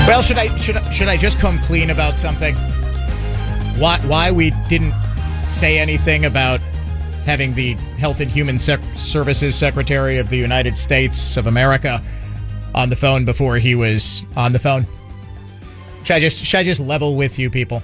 Well, should I just come clean about something? Why we didn't say anything about having the Health and Human Services Secretary of the United States of America on the phone before he was on the phone? Should I just level with you people?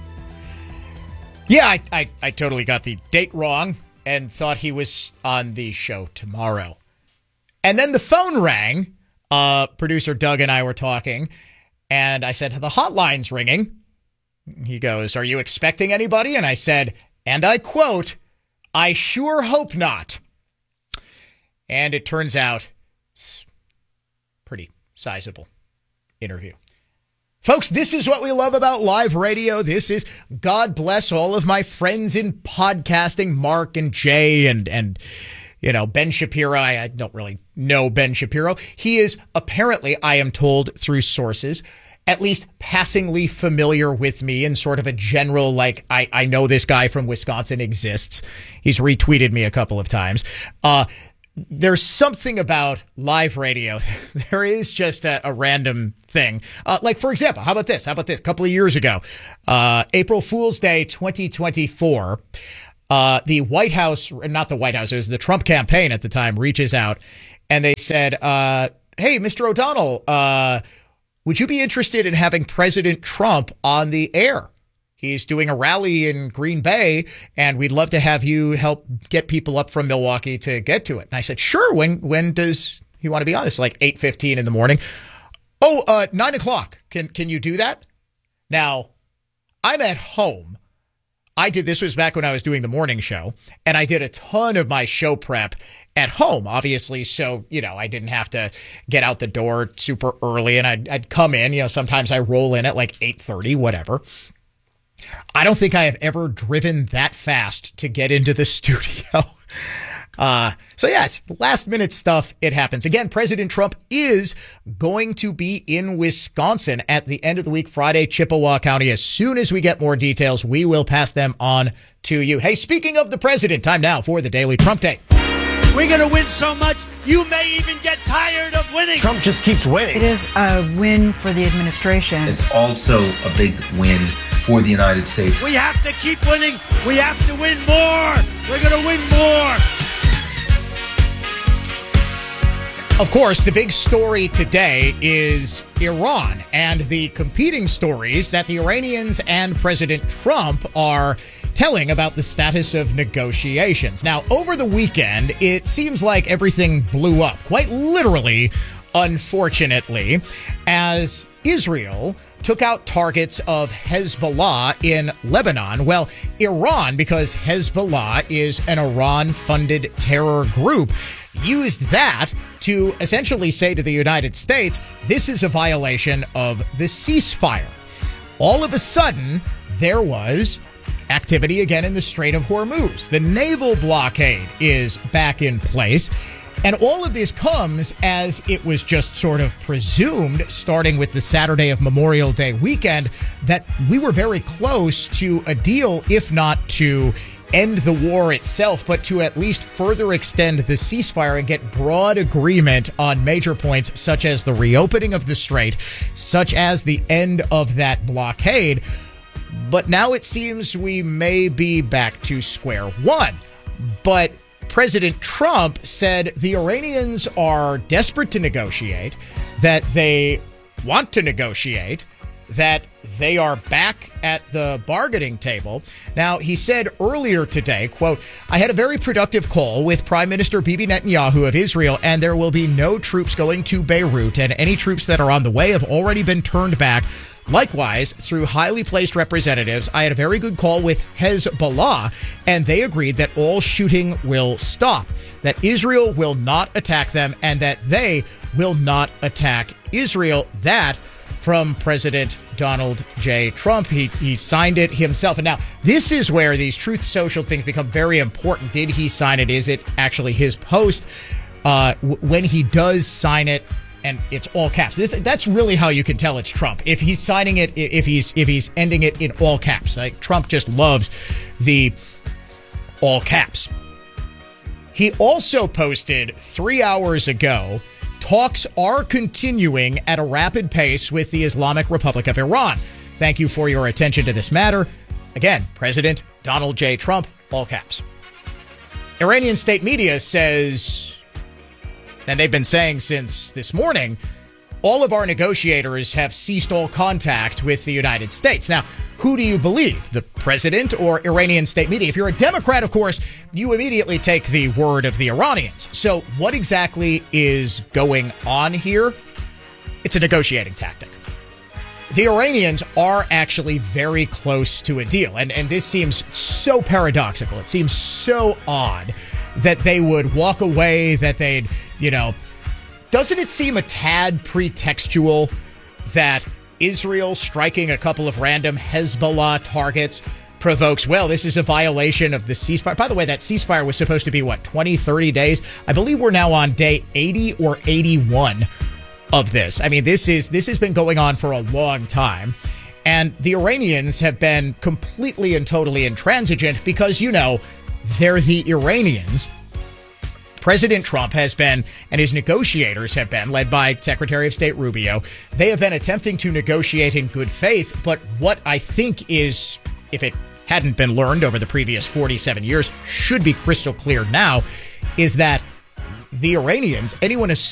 Yeah, I totally got the date wrong and thought he was on the show tomorrow. And then the phone rang. Producer Doug and I were talking, and I said, the hotline's ringing. He goes, are you expecting anybody? And I said, and I quote, I sure hope not. And it turns out it's pretty sizable interview. Folks, this is what we love about live radio. This is, God bless all of my friends in podcasting, Mark and Jay and you know, Ben Shapiro. I don't really know Ben Shapiro. He is apparently, I am told through sources, at least passingly familiar with me in sort of a general, like, I know this guy from Wisconsin exists. He's retweeted me a couple of times. There's something about live radio. There is just a random thing. Like, for example, how about this? A couple of years ago, April Fool's Day 2024, the White House, not the White House, it was the Trump campaign at the time, reaches out and they said, hey, Mr. O'Donnell, would you be interested in having President Trump on the air? He's doing a rally in Green Bay, and we'd love to have you help get people up from Milwaukee to get to it. And I said, sure. When does he want to be on this? Like 8:15 in the morning. 9 o'clock. Can you do that? Now, I'm at home. This was back when I was doing the morning show, and I did a ton of my show prep at home, obviously. So, you know, I didn't have to get out the door super early, and I'd come in, you know, sometimes I roll in at like 8:30, whatever. I don't think I have ever driven that fast to get into the studio. So yeah, it's last minute stuff. It happens. Again, President Trump is going to be in Wisconsin at the end of the week, Friday, Chippewa County. As soon as we get more details, we will pass them on to you. Hey, speaking of the president, time now for the Daily Trump Take. We're going to win so much, you may even get tired of winning. Trump just keeps winning. It is a win for the administration. It's also a big win for the United States. We have to keep winning. We have to win more. We're going to win more. Of course, the big story today is Iran and the competing stories that the Iranians and President Trump are telling about the status of negotiations. Now, over the weekend, it seems like everything blew up, quite literally, unfortunately, as Israel took out targets of Hezbollah in Lebanon. Well, Iran, because Hezbollah is an Iran-funded terror group, used that to essentially say to the United States, this is a violation of the ceasefire. All of a sudden, there was activity again in the Strait of Hormuz. The naval blockade is back in place. And all of this comes as it was just sort of presumed, starting with the Saturday of Memorial Day weekend, that we were very close to a deal, if not to end the war itself, but to at least further extend the ceasefire and get broad agreement on major points, such as the reopening of the strait, such as the end of that blockade. But now it seems we may be back to square one. But President Trump said the Iranians are desperate to negotiate, that they want to negotiate, that they are back at the bargaining table. Now, he said earlier today, quote, I had a very productive call with Prime Minister Bibi Netanyahu of Israel, and there will be no troops going to Beirut, and any troops that are on the way have already been turned back. Likewise, through highly placed representatives, I had a very good call with Hezbollah, and they agreed that all shooting will stop, that Israel will not attack them, and that they will not attack Israel. That from President Donald J. Trump. He signed it himself. And now this is where these Truth Social things become very important. Did he sign it? Is it actually his post? When he does sign it, and it's all caps. That's really how you can tell it's Trump. If he's signing it, if he's ending it in all caps. Like, Trump just loves the all caps. He also posted 3 hours ago talks are continuing at a rapid pace with the Islamic Republic of Iran. Thank you for your attention to this matter. Again, President Donald J. Trump, all caps. Iranian state media says, and they've been saying since this morning, all of our negotiators have ceased all contact with the United States. Now, who do you believe, the president or Iranian state media? If you're a Democrat, of course, you immediately take the word of the Iranians. So what exactly is going on here? It's a negotiating tactic. The Iranians are actually very close to a deal. And this seems so paradoxical. It seems so odd that they would walk away, that they'd, doesn't it seem a tad pretextual that Israel striking a couple of random Hezbollah targets provokes, well, this is a violation of the ceasefire. By the way, that ceasefire was supposed to be, 20, 30 days? I believe we're now on day 80 or 81 of this. I mean, this has been going on for a long time. And the Iranians have been completely and totally intransigent because, they're the Iranians. President Trump has been, and his negotiators have been, led by Secretary of State Rubio, they have been attempting to negotiate in good faith. But what I think is, if it hadn't been learned over the previous 47 years, should be crystal clear now, is that the Iranians, anyone